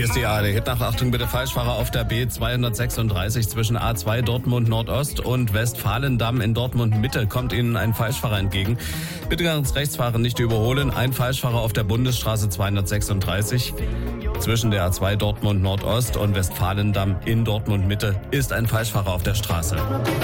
Hier ist die ARD. Hitnach, Achtung bitte, Falschfahrer auf der B236 zwischen A2 Dortmund Nordost und Westfalendamm in Dortmund Mitte kommt Ihnen ein Falschfahrer entgegen. Bitte ganz rechts fahren, nicht überholen. Ein Falschfahrer auf der Bundesstraße 236 zwischen der A2 Dortmund Nordost und Westfalendamm in Dortmund Mitte ist ein Falschfahrer auf der Straße.